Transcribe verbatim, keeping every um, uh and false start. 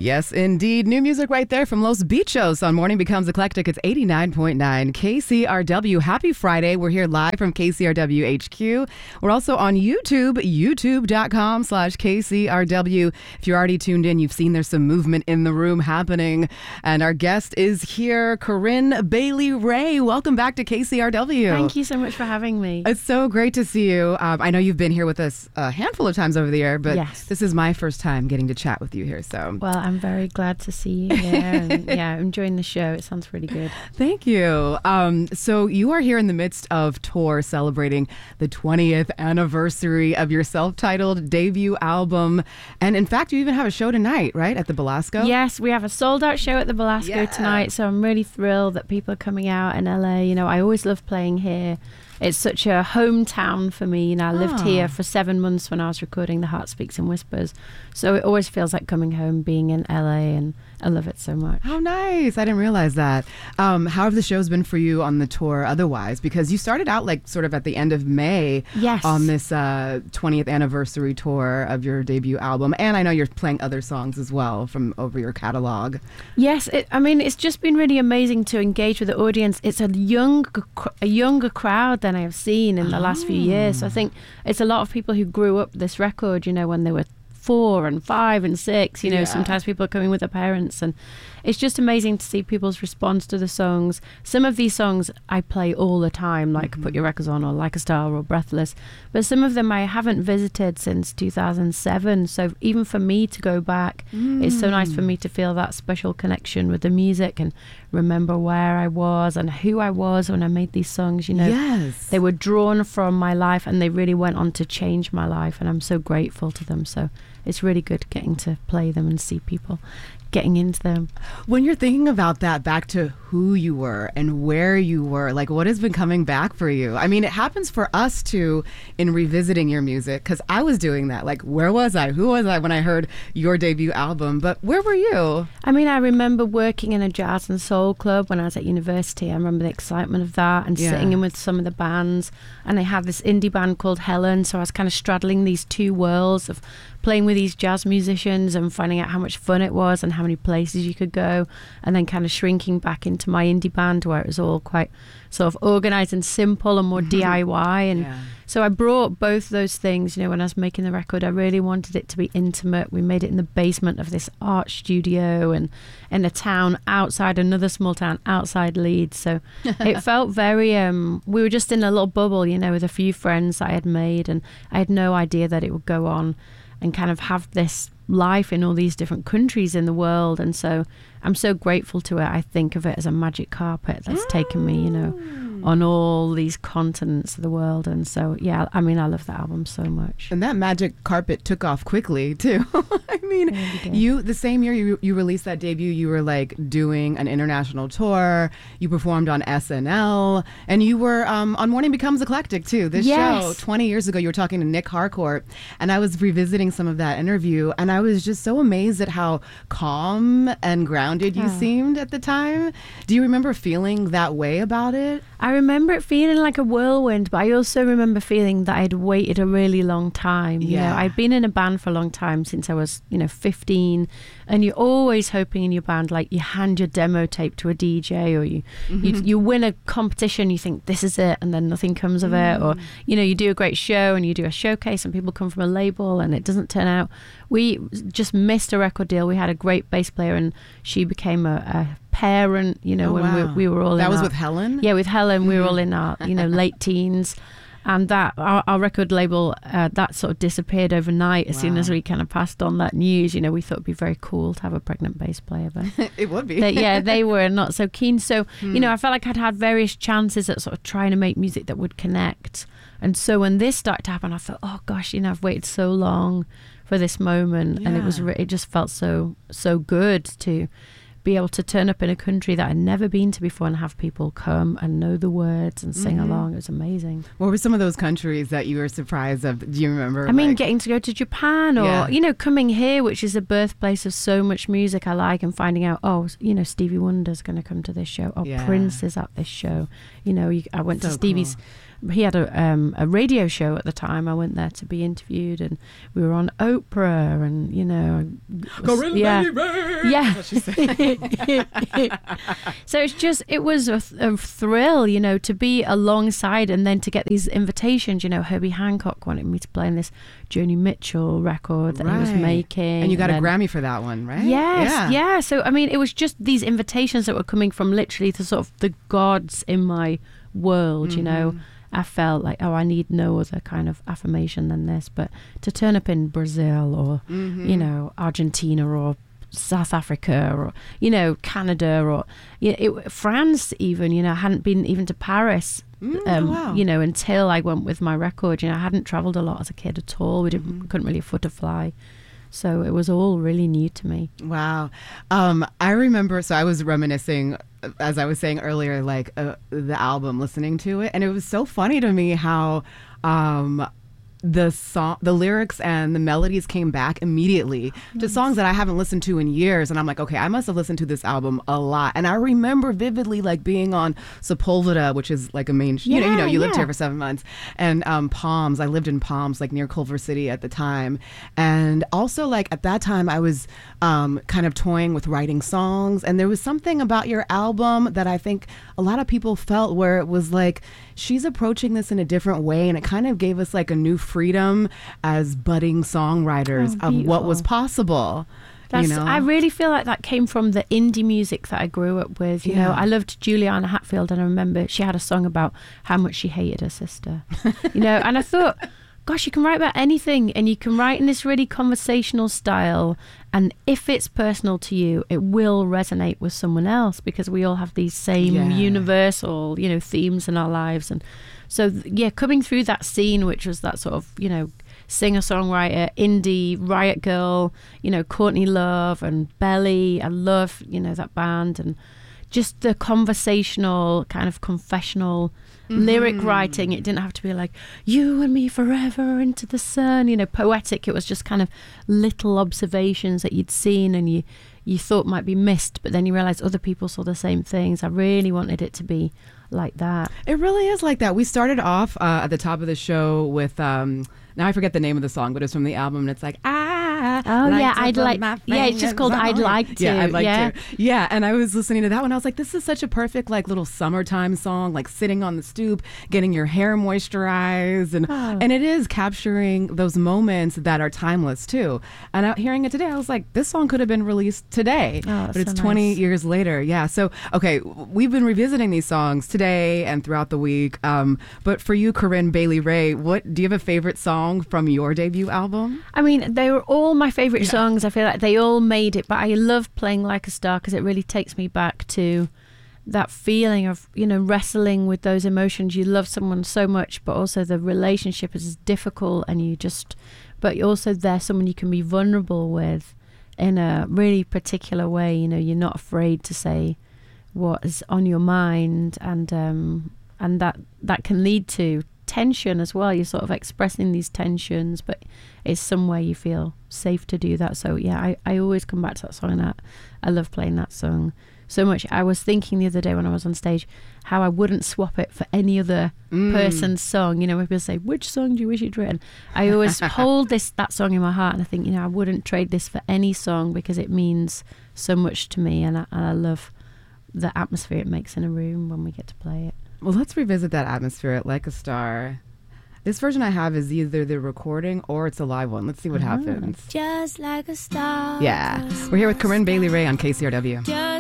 Yes, indeed. New music right there from Los Bichos on Morning Becomes Eclectic. It's eighty-nine point nine K C R W. Happy Friday. We're here live from K C R W H Q. We're also on YouTube, youtube.com slash KCRW. If you're already tuned in, you've seen there's some movement in the room happening. And our guest is here, Corinne Bailey Rae. Welcome back to K C R W. Thank you so much for having me. It's so great to see you. Um, I know you've been here with us a handful of times over the year, but yes. This is my first time getting to chat with you here. So, well, I'm very glad to see you here. And yeah, enjoying the show. It sounds really good. Thank you. Um, so you are here in the midst of tour celebrating the twentieth anniversary of your self-titled debut album. And in fact, you even have a show tonight, right? At the Belasco? Yes, we have a sold-out show at the Belasco yeah. tonight. So I'm really thrilled that people are coming out in L A. You know, I always love playing here. It's such a hometown for me. You know, I lived oh. here for seven months when I was recording The Heart Speaks in Whispers. So it always feels like coming home, being in L A, and I love it so much. How nice. I didn't realize that. Um, how have the shows been for you on the tour otherwise? Because you started out like sort of at the end of May yes. on this uh, twentieth anniversary tour of your debut album. And I know you're playing other songs as well from over your catalog. Yes. It, I mean, it's just been really amazing to engage with the audience. It's a young, a younger crowd than I have seen in the oh. last few years. So I think it's a lot of people who grew up this record, you know, when they were four and five and six, you know, yeah. sometimes people are coming with their parents, and it's just amazing to see people's response to the songs. Some of these songs I play all the time, like mm-hmm. Put Your Records On or Like a Star or Breathless, but some of them I haven't visited since two thousand seven, so even for me to go back, mm. it's so nice for me to feel that special connection with the music and remember where I was and who I was when I made these songs. You know, yes. they were drawn from my life and they really went on to change my life, and I'm so grateful to them. So it's really good getting to play them and see people getting into them. When you're thinking about that, back to who you were and where you were, like what has been coming back for you? I mean, it happens for us too in revisiting your music, because I was doing that. Like, where was I? Who was I when I heard your debut album? But where were you? I mean, I remember working in a jazz and soul club when I was at university. I remember the excitement of that and yeah. sitting in with some of the bands. And I had this indie band called Helen, so I was kind of straddling these two worlds of playing with these jazz musicians and finding out how much fun it was and how many places you could go, and then kind of shrinking back into my indie band where it was all quite sort of organized and simple and more mm-hmm. D I Y. And yeah. so I brought both those things. You know, when I was making the record, I really wanted it to be intimate. We made it in the basement of this art studio and in a town outside, another small town outside Leeds. So it felt very, um, we were just in a little bubble, you know, with a few friends that I had made, and I had no idea that it would go on and kind of have this life in all these different countries in the world. And so I'm so grateful to it. I think of it as a magic carpet that's mm. taken me, you know, on all these continents of the world. And so, yeah, I mean, I love that album so much. And that magic carpet took off quickly, too. I mean, really you, the same year you, you released that debut, you were like doing an international tour. You performed on S N L, and you were um, on Morning Becomes Eclectic, too. This yes. show, twenty years ago, you were talking to Nick Harcourt, and I was revisiting some of that interview, and I was just so amazed at how calm and grounded you oh. seemed at the time. Do you remember feeling that way about it? I remember it feeling like a whirlwind, but I also remember feeling that I'd waited a really long time. You yeah. know, I'd been in a band for a long time, since I was, you know, fifteen, and you're always hoping in your band, like you hand your demo tape to a D J, or you mm-hmm. you, you win a competition, you think this is it, and then nothing comes of mm. it, or you know, you do a great show and you do a showcase and people come from a label and it doesn't turn out. We just missed a record deal. We had a great bass player and she became a, a parent, you know, oh, when wow. we, we were all that in was our, with Helen? Yeah, with Helen. We were all in our, you know, late teens. And that our, our record label, uh, that sort of disappeared overnight as wow. soon as we kind of passed on that news. You know, we thought it'd be very cool to have a pregnant bass player, but it would be. They, yeah, they were not so keen. So, hmm. you know, I felt like I'd had various chances at sort of trying to make music that would connect. And so when this started to happen, I thought, oh gosh, you know, I've waited so long for this moment, yeah. and it was re- it just felt so so good to be able to turn up in a country that I'd never been to before and have people come and know the words and sing mm-hmm. along. It was amazing. What were some of those countries that you were surprised of? Do you remember? I mean, like, getting to go to Japan, or, yeah. you know, coming here, which is the birthplace of so much music I like, and finding out, oh, you know, Stevie Wonder's going to come to this show. Oh, yeah. Prince is at this show. You know, you, I went so to Stevie's cool. he had a um, a radio show at the time. I went there to be interviewed, and we were on Oprah, and you know, Corinne yeah, Bailey Rae. yeah. So it's just it was a, a thrill, you know, to be alongside, and then to get these invitations. You know, Herbie Hancock wanted me to play in this Joni Mitchell record that right. he was making, and you got and a then, Grammy for that one, right? Yes, yeah. yeah. So I mean, it was just these invitations that were coming from literally the sort of the gods in my world, mm-hmm. you know. I felt like, oh, I need no other kind of affirmation than this. But to turn up in Brazil or, mm-hmm. you know, Argentina or South Africa or, you know, Canada or you know, it, France even, you know, I hadn't been even to Paris, mm, um, oh, wow. you know, until I went with my record. You know, I hadn't travelled a lot as a kid at all. We didn't, mm-hmm. couldn't really afford to fly. So it was all really new to me. Wow. Um, I remember, so I was reminiscing, as I was saying earlier, like uh, the album, listening to it. And it was so funny to me how um, the song, the lyrics and the melodies came back immediately nice. to songs that I haven't listened to in years. And I'm like, okay, I must have listened to this album a lot. And I remember vividly like being on Sepulveda, which is like a main, yeah, you know, you know, you yeah. lived here for seven months, and um, Palms. I lived in Palms, like near Culver City at the time. And also like at that time I was um, kind of toying with writing songs. And there was something about your album that I think a lot of people felt, where it was like, she's approaching this in a different way. And it kind of gave us like a new freedom as budding songwriters oh, of what was possible. That's, you know? I really feel like that came from the indie music that I grew up with. You yeah. know, I loved Juliana Hatfield, and I remember she had a song about how much she hated her sister. You know, and I thought, gosh, you can write about anything, and you can write in this really conversational style, and if it's personal to you, it will resonate with someone else, because we all have these same yeah. universal, you know, themes in our lives. And so, yeah, coming through that scene, which was that sort of, you know, singer-songwriter, indie, Riot Girl, you know, Courtney Love and Belly. I love, you know, that band, and just the conversational kind of confessional mm-hmm. lyric writing. It didn't have to be like, you and me forever into the sun, you know, poetic. It was just kind of little observations that you'd seen and you, you thought might be missed, but then you realize other people saw the same things. I really wanted it to be like that. It really is like that. We started off uh, at the top of the show with um now I forget the name of the song, but it's from the album, and it's like, ah, oh like yeah, I'd like, yeah, it's just called I'd Like To. Yeah, I'd like yeah. to. Yeah, and I was listening to that one. I was like, this is such a perfect like little summertime song, like sitting on the stoop, getting your hair moisturized, and oh. and it is capturing those moments that are timeless too. And out hearing it today, I was like, this song could have been released today, oh, but it's so twenty nice. years later. Yeah, so okay, we've been revisiting these songs today and throughout the week. Um, but for you, Corinne Bailey Rae, what do you have a favorite song from your debut album? I mean, they were all my favorite yeah. songs. I feel like they all made it, but I love Playing Like a Star because it really takes me back to that feeling of, you know, wrestling with those emotions. You love someone so much, but also the relationship is difficult, and you just, but also they're someone you can be vulnerable with in a really particular way. You know, you're not afraid to say what is on your mind, and um, and that that can lead to tension as well. You're sort of expressing these tensions, but it's somewhere you feel safe to do that. So yeah, I, I always come back to that song, and I, I love playing that song so much. I was thinking the other day when I was on stage how I wouldn't swap it for any other mm. person's song. You know, when people say, which song do you wish you'd written? I always hold this that song in my heart, and I think, you know, I wouldn't trade this for any song because it means so much to me, and I, and I love the atmosphere it makes in a room when we get to play it. Well, let's revisit that atmosphere at Like a Star. This version I have is either the recording or it's a live one. Let's see what uh-huh. happens. Just like a star. Yeah. We're here with Corinne Bailey Rae on K C R W. Just